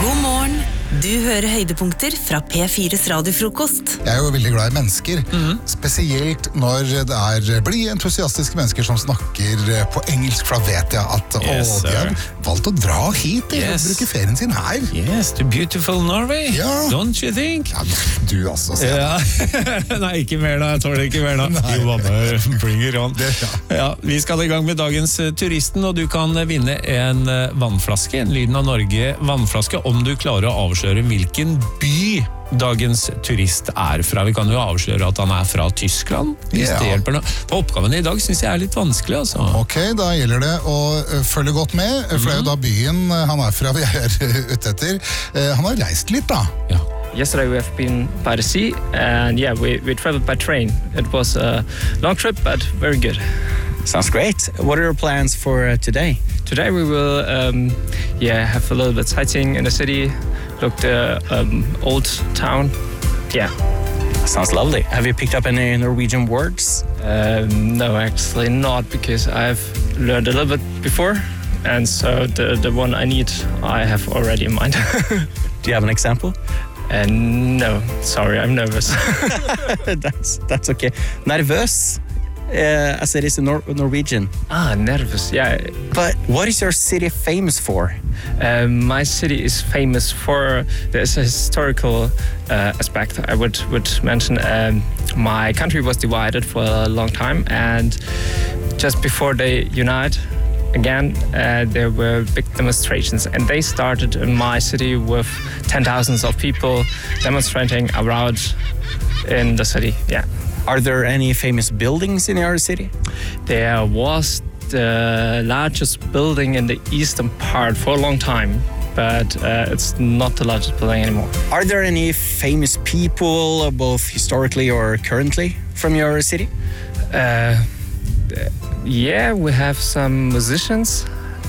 God morgen. Du hører høydepunkter fra P4's radiofrokost. Jeg jo veldig glad i mennesker, spesielt når det blide, entusiastiske mennesker som snakker på engelsk, for da vet jeg at de har valgt å dra hit og bruke ferien sin her. Yes, to beautiful Norway, don't you think? Ja, du altså, Nei, ikke mer da, jeg tåler ikke mer da. Jo, bring it on. Vi skal i gang med dagens Turisten, og du kan vinne en vannflaske, en Lyden av Norge vannflaske, om du klarer å avsløre hvilken by dagens turist fra. Vi kan jo avsløre at han fra Tyskland, hvis det hjelper noe. For oppgaven i dag synes jeg litt vanskelig, altså. Ok, da gjelder det å følge godt med, for det jo da byen han fra vi ute etter. Han har reist litt da. Ja. Yesterday we have been by the sea, and we traveled by train. It was a long trip, but very good. Sounds great. What are your plans for today? Today we will have a little bit sightseeing in the city, look the old town. Yeah. Sounds lovely. Have you picked up any Norwegian words? No, actually not, because I've learned a little bit before, and so the one I need I have already in mind. Do you have an example? No, sorry, I'm nervous. That's okay. Nervøs, as it is in Norwegian. Nervous, yeah. But what is your city famous for? My city is famous for there's a historical aspect. I would mention my country was divided for a long time, and just before they unite again, there were big demonstrations, and they started in my city with 10,000s of people demonstrating around in the city. Yeah. Are there any famous buildings in your city? There was the largest building in the eastern part for a long time, but it's not the largest building anymore. Are there any famous people, both historically or currently, from your city? Yeah, we have some musicians,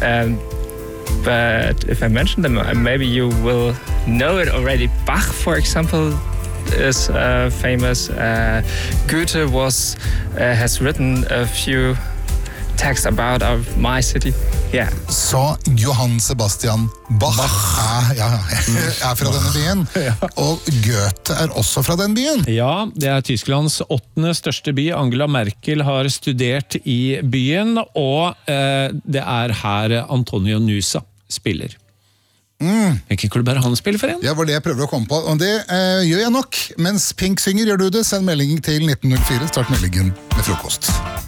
but if I mention them, maybe you will know it already. Bach, for example, is famous. Goethe has written a few texts about my city. Yeah. Så Johann Sebastian Bach fra denne byen, og Goethe også fra den byen. Ja, det Tysklands 8. største by. Angela Merkel har studert i byen, og det her Antonio Nusa spiller. Hvilken klubb han spiller for en? Ja, var det jeg prøver å komme på, og det gjør jeg nok. Mens Pink synger, gjør du det? Send melding til 1904, start meldingen med frokost.